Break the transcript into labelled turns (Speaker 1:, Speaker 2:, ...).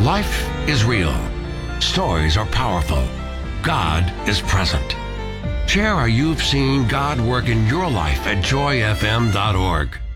Speaker 1: Life is real. Stories are powerful. God is present. Share how you've seen God work in your life at joyfm.org.